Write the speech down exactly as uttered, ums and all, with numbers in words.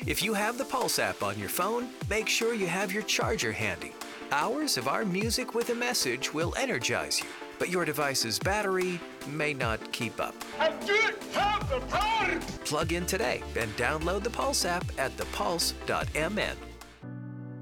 If you have the Pulse app on your phone, make sure you have your charger handy. Hours of our music with a message will energize you, but your device's battery may not keep up. I didn't have the power! Plug in today and download the Pulse app at the pulse dot m n.